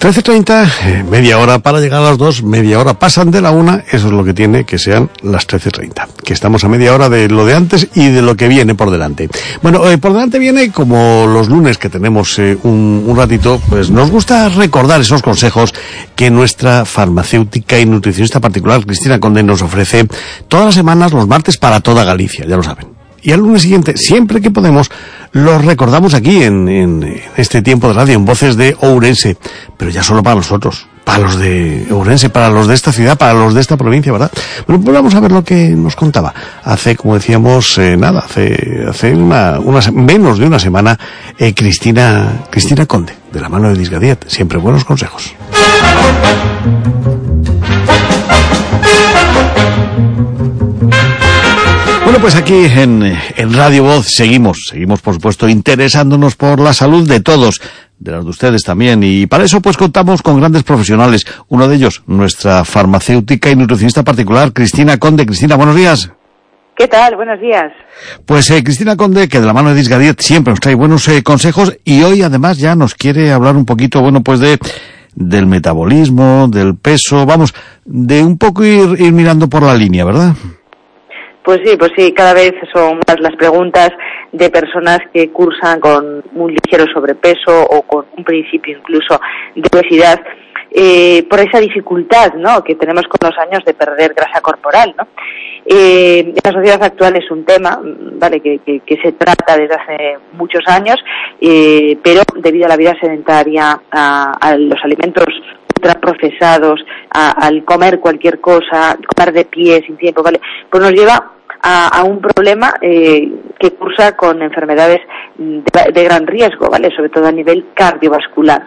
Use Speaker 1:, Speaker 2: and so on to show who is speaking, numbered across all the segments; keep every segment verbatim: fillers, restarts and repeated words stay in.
Speaker 1: trece treinta, eh, media hora para llegar a las dos, media hora pasan de la una, eso es lo que tiene que sean las trece treinta, que estamos a media hora de lo de antes y de lo que viene por delante. Bueno, eh, por delante viene, como los lunes que tenemos eh, un, un ratito, pues nos gusta recordar esos consejos que nuestra farmacéutica y nutricionista particular, Cristina Conde, nos ofrece todas las semanas, los martes, para toda Galicia, ya lo saben. Y al lunes siguiente, siempre que podemos, los recordamos aquí en, en este tiempo de radio, en Voces de Ourense. Pero ya solo para nosotros, para los de Ourense, para los de esta ciudad, para los de esta provincia, ¿verdad? Bueno, pues vamos a ver lo que nos contaba. Hace, como decíamos, eh, nada, hace, hace una, una, menos de una semana, eh, Cristina, Cristina Conde, de la mano de Disgadiet. Siempre buenos consejos. Bueno, pues aquí en, en Radio Voz seguimos, seguimos por supuesto interesándonos por la salud de todos, de las de ustedes también, y para eso pues contamos con grandes profesionales, uno de ellos, nuestra farmacéutica y nutricionista particular, Cristina Conde. Cristina, buenos días.
Speaker 2: ¿Qué tal? Buenos días.
Speaker 1: Pues eh, Cristina Conde, que de la mano de Disgadiet siempre nos trae buenos eh, consejos, y hoy además ya nos quiere hablar un poquito, bueno, pues de del metabolismo, del peso, vamos, de un poco ir, ir mirando por la línea, ¿verdad?
Speaker 2: Pues sí, pues sí, cada vez son más las preguntas de personas que cursan con un ligero sobrepeso o con un principio incluso de obesidad, eh, por esa dificultad, ¿no?, que tenemos con los años de perder grasa corporal, ¿no? Eh, en la sociedad actual es un tema, vale, que, que, que se trata desde hace muchos años, eh, pero debido a la vida sedentaria, a, a los alimentos ultraprocesados, a, al comer cualquier cosa, comer de pie sin tiempo, vale, pues nos lleva a, a un problema eh, que cursa con enfermedades de, de gran riesgo, vale, sobre todo a nivel cardiovascular.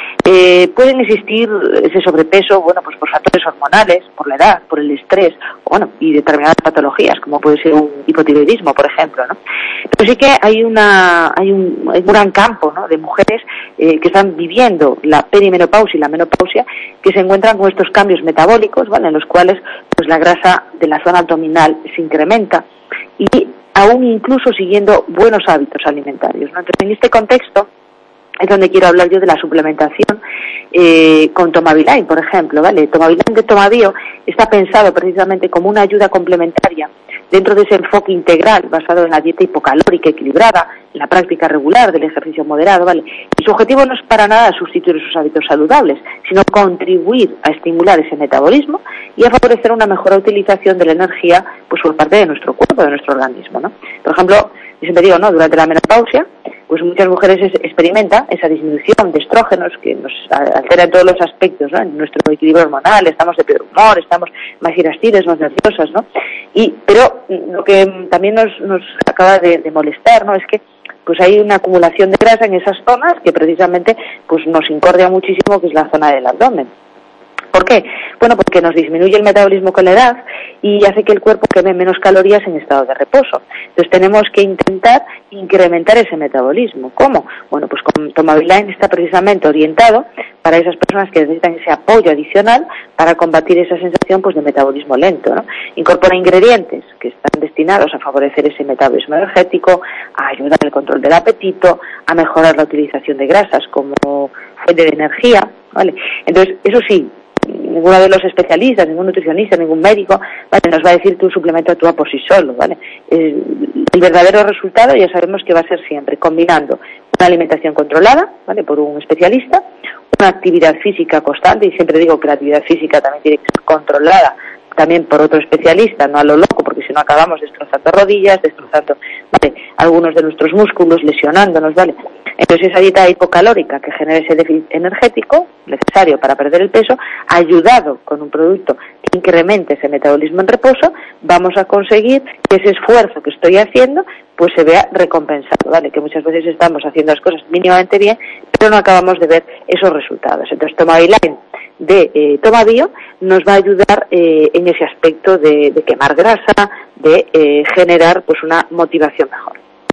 Speaker 2: Eh, pueden existir ese sobrepeso, bueno, pues por factores hormonales, por la edad, por el estrés, bueno, y determinadas patologías, como puede ser un hipotiroidismo, por ejemplo, ¿no? Pero sí que hay una, hay un, hay un gran campo, ¿no?, de mujeres eh, que están viviendo la perimenopausia y la menopausia, que se encuentran con estos cambios metabólicos, ¿vale?, en los cuales pues la grasa de la zona abdominal se incrementa y aún incluso siguiendo buenos hábitos alimentarios, ¿no? Entonces, en este contexto es donde quiero hablar yo de la suplementación eh, con Tomaviline, por ejemplo, ¿vale? Tomaviline de Tomabio está pensado precisamente como una ayuda complementaria dentro de ese enfoque integral basado en la dieta hipocalórica equilibrada, en la práctica regular del ejercicio moderado, ¿vale? Y su objetivo no es para nada sustituir esos hábitos saludables, sino contribuir a estimular ese metabolismo y a favorecer una mejor utilización de la energía pues por parte de nuestro cuerpo, de nuestro organismo, ¿no? Por ejemplo, yo siempre digo, ¿no?, durante la menopausia, pues muchas mujeres es, experimentan esa disminución de estrógenos que nos altera en todos los aspectos, ¿no?, en nuestro equilibrio hormonal, estamos de peor humor, estamos más irascibles, más nerviosas, ¿no? Y, pero lo que también nos, nos acaba de, de molestar, ¿no?, es que pues hay una acumulación de grasa en esas zonas que precisamente pues nos incordia muchísimo, que es la zona del abdomen. ¿Por qué? Bueno, porque nos disminuye el metabolismo con la edad y hace que el cuerpo queme menos calorías en estado de reposo. Entonces tenemos que intentar incrementar ese metabolismo. ¿Cómo? Bueno, pues con Tomaviline está precisamente orientado para esas personas que necesitan ese apoyo adicional para combatir esa sensación pues de metabolismo lento, ¿no? Incorpora ingredientes que están destinados a favorecer ese metabolismo energético, a ayudar al control del apetito, a mejorar la utilización de grasas como fuente de energía, ¿vale? Entonces, eso sí, ninguno de los especialistas, ningún nutricionista, ningún médico, ¿vale?, nos va a decir que un suplemento actúa por sí solo, ¿vale? El, el verdadero resultado ya sabemos que va a ser siempre combinando una alimentación controlada, ¿vale?, por un especialista, una actividad física constante, y siempre digo que la actividad física también tiene que ser controlada también por otro especialista, no a lo loco, porque si no acabamos destrozando rodillas, destrozando, ¿vale?, algunos de nuestros músculos, lesionándonos, ¿vale? Entonces esa dieta hipocalórica que genera ese déficit energético necesario para perder el peso, ayudado con un producto que incremente ese metabolismo en reposo, vamos a conseguir que ese esfuerzo que estoy haciendo pues se vea recompensado, ¿vale? Que muchas veces estamos haciendo las cosas mínimamente bien, pero no acabamos de ver esos resultados. Entonces Tomaviline de eh, Tomabio nos va a ayudar eh, en ese aspecto de, de quemar grasa, de eh, generar pues una motivación mejor.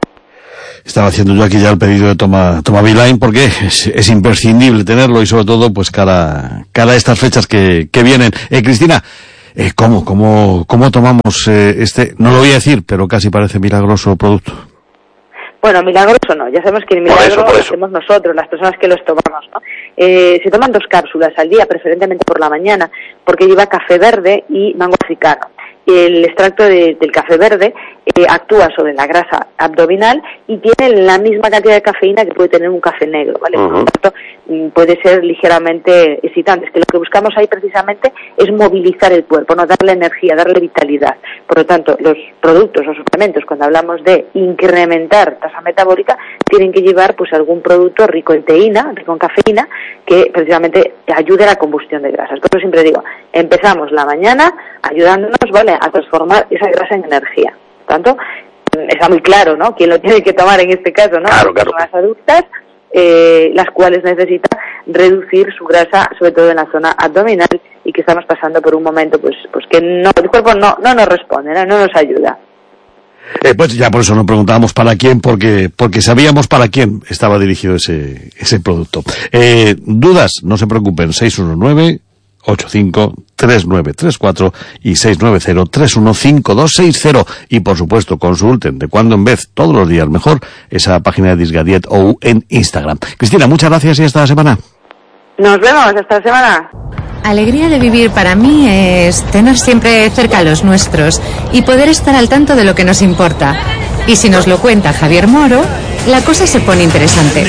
Speaker 1: Estaba haciendo yo aquí ya el pedido de Toma, Tomaviline porque es, es imprescindible tenerlo y sobre todo pues cara, cara a estas fechas que, que vienen. Eh, Cristina, eh, ¿cómo, cómo, cómo tomamos eh, este, no lo voy a decir, pero casi parece milagroso producto?
Speaker 2: Bueno, milagroso no, ya sabemos que el milagro
Speaker 1: por eso, por
Speaker 2: lo
Speaker 1: eso.
Speaker 2: hacemos nosotros, las personas que los tomamos, ¿no? Eh, se toman dos cápsulas al día, preferentemente por la mañana, porque lleva café verde y mango africano. El extracto de, del café verde eh, actúa sobre la grasa abdominal y tiene la misma cantidad de cafeína que puede tener un café negro, ¿vale? Uh-huh. Por lo tanto, puede ser ligeramente excitante. Es que lo que buscamos ahí precisamente es movilizar el cuerpo, no darle energía, darle vitalidad. Por lo tanto, los productos o suplementos, cuando hablamos de incrementar tasa metabólica, tienen que llevar pues algún producto rico en teína, rico en cafeína, que precisamente ayude a la combustión de grasas. Por eso siempre digo, empezamos la mañana ayudándonos, ¿vale?, a transformar esa grasa en energía. Por tanto, está muy claro, ¿no?, quién lo tiene que tomar en este caso, ¿no?
Speaker 1: Claro, claro.
Speaker 2: Personas adultas, eh, las cuales necesitan reducir su grasa, sobre todo en la zona abdominal, y que estamos pasando por un momento, pues, pues que no, el cuerpo no, no nos responde, no, no nos ayuda.
Speaker 1: Eh, pues ya por eso nos preguntábamos para quién, porque porque sabíamos para quién estaba dirigido ese ese producto. Eh, dudas, no se preocupen, seis uno nueve, ocho cinco, tres nueve tres cuatro y seis nueve cero, tres uno cinco dos seis cero. Y por supuesto, consulten de cuando en vez, todos los días mejor, esa página de Disgadiet o en Instagram. Cristina, muchas gracias y hasta la semana.
Speaker 2: Nos vemos, hasta la semana.
Speaker 3: Alegría de vivir para mí es tener siempre cerca a los nuestros y poder estar al tanto de lo que nos importa. Y si nos lo cuenta Javier Moro, la cosa se pone interesante.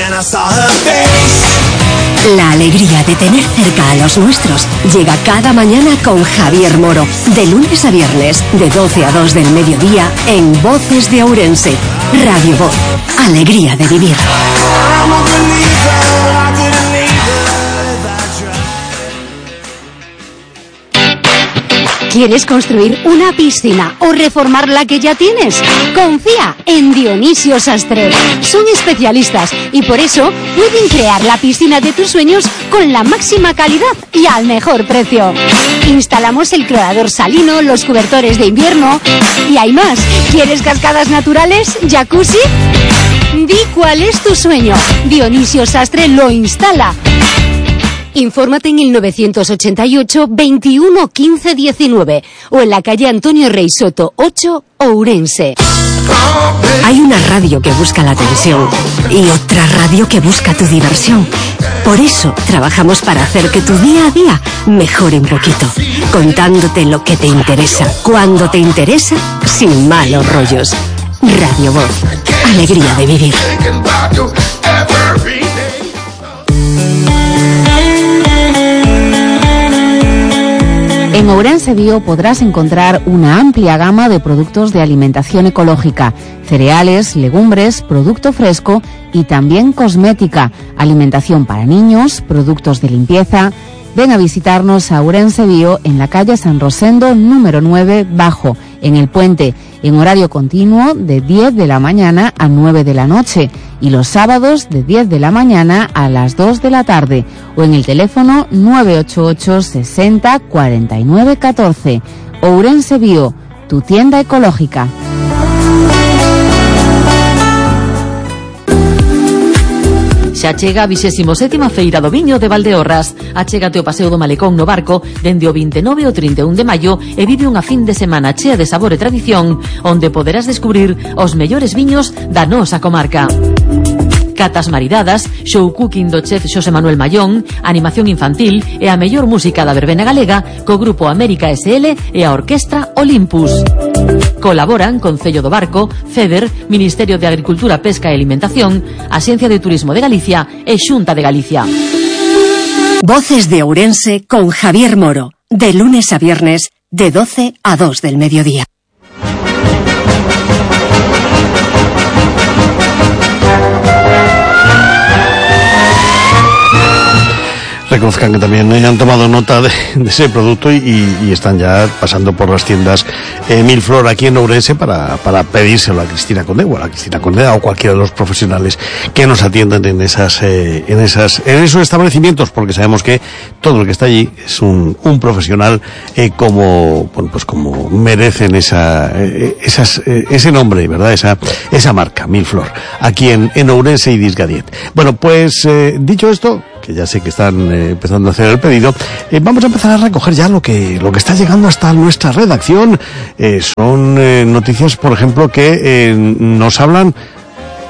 Speaker 4: La alegría de tener cerca a los nuestros llega cada mañana con Javier Moro, de lunes a viernes, de doce a dos del mediodía, en Voces de Ourense. Radio Voz, alegría de vivir. ¿Quieres construir una piscina o reformar la que ya tienes? Confía en Dionisio Sastre. Son especialistas y por eso pueden crear la piscina de tus sueños con la máxima calidad y al mejor precio. Instalamos el clorador salino, los cobertores de invierno y hay más. ¿Quieres cascadas naturales? ¿Jacuzzi? Di cuál es tu sueño. Dionisio Sastre lo instala. Infórmate en el novecientos ochenta y ocho, veintiuno, quince, diecinueve o en la calle Antonio Rey Soto ocho, Ourense. Hay una radio que busca la atención y otra radio que busca tu diversión. Por eso trabajamos para hacer que tu día a día mejore un poquito, contándote lo que te interesa, cuando te interesa, sin malos rollos. Radio Voz, alegría de vivir.
Speaker 5: En Ourense Bio podrás encontrar una amplia gama de productos de alimentación ecológica, cereales, legumbres, producto fresco y también cosmética, alimentación para niños, productos de limpieza. Ven a visitarnos a Ourense Bio en la calle San Rosendo número nueve Bajo, en El Puente, en horario continuo de diez de la mañana a nueve de la noche y los sábados de diez de la mañana a las dos de la tarde o en el teléfono nueve ocho ocho, sesenta, cuarenta y nueve, catorce. Ourense Bio, tu tienda ecológica.
Speaker 6: Xa chega a vixésimo sétima Feira do Viño de Valdeorras. Achégate o Paseo do Malecón no barco dende o vinte e nove ao trinta e un de maio e vive unha fin de semana chea de sabor e tradición onde poderás descubrir os mellores viños da nosa comarca. Catas maridadas, show cooking do chef Xosé Manuel Mallón, animación infantil e a mellor música da verbena galega co grupo América S L e a orquestra Olympus. Colaboran Concello do Barco, FEDER, Ministerio de Agricultura, Pesca e Alimentación, Axencia de Turismo de Galicia e Xunta de Galicia.
Speaker 4: Voces de Ourense con Javier Moro, de lunes a viernes, de doce a dos del mediodía.
Speaker 1: Reconozcan que también eh, han tomado nota de, de ese producto y, y están ya pasando por las tiendas eh, Milflor aquí en Ourense para, para pedírselo a Cristina Conde o a la Cristina Conde o cualquiera de los profesionales que nos atiendan en esas eh, en esas en esos establecimientos, porque sabemos que todo el que está allí es un, un profesional eh, como bueno, pues como merecen esa eh, esas eh, ese nombre, ¿verdad? Esa esa marca Milflor aquí en, en Ourense y Disgadiet. Bueno, pues eh, dicho esto, que ya sé que están eh, empezando a hacer el pedido, eh, vamos a empezar a recoger ya lo que lo que está llegando hasta nuestra redacción. Eh, son eh, noticias, por ejemplo, que eh, nos hablan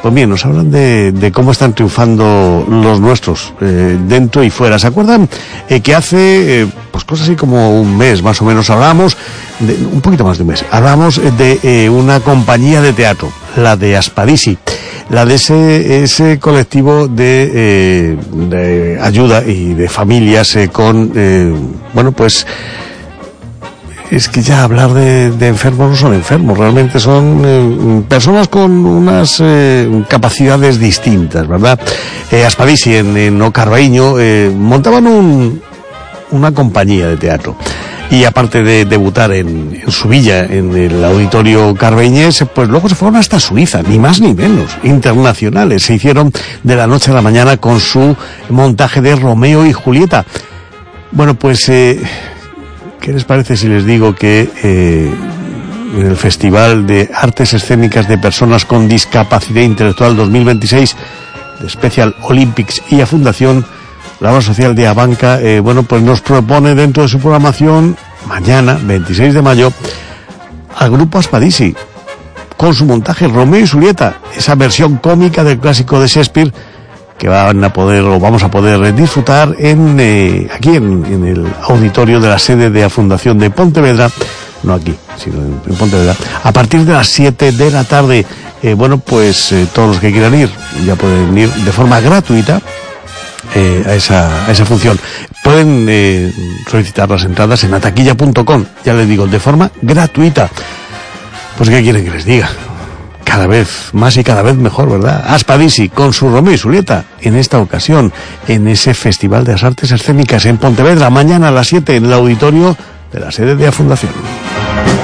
Speaker 1: Pues bien, nos hablan de, de cómo están triunfando los nuestros, eh, dentro y fuera. ¿Se acuerdan eh, que hace, eh, pues cosas así como un mes más o menos, hablamos, de, un poquito más de un mes, hablamos de eh, una compañía de teatro, la de Aspadisi, la de ese, ese colectivo de, eh, de ayuda y de familias eh, con, eh, bueno, pues, es que ya hablar de, de enfermos no son enfermos, realmente son eh, personas con unas eh, capacidades distintas, ¿verdad? Eh, Aspadisi en, en Ocarbaíño eh, montaban un, una compañía de teatro. Y aparte de debutar en, en su villa, en el auditorio carbeñés, pues luego se fueron hasta Suiza, ni más ni menos, internacionales. Se hicieron de la noche a la mañana con su montaje de Romeo y Julieta. Bueno, pues, eh, ¿qué les parece si les digo que eh, en el Festival de Artes Escénicas de Personas con Discapacidad Intelectual dos mil veintiséis de Special Olympics y a Fundación, la obra social de Abanca, eh, bueno, pues nos propone dentro de su programación, mañana, veintiséis de mayo, al grupo Aspadisi, con su montaje Romeo y Julieta, esa versión cómica del clásico de Shakespeare, que van a poder, o vamos a poder disfrutar en, eh, aquí en, en el auditorio de la sede de la Fundación de Pontevedra, no aquí, sino en, en Pontevedra, a partir de las siete de la tarde. Eh, bueno, pues eh, todos los que quieran ir, ya pueden ir de forma gratuita, Eh, a, esa, a esa función. Pueden eh, solicitar las entradas en ataquilla punto com, ya les digo, de forma gratuita. Pues ¿qué quieren que les diga? Cada vez más y cada vez mejor, ¿verdad? Aspadisi con su Romeo y Julieta, en esta ocasión, en ese Festival de las Artes Escénicas en Pontevedra, mañana a las siete en el auditorio de la sede de la Fundación.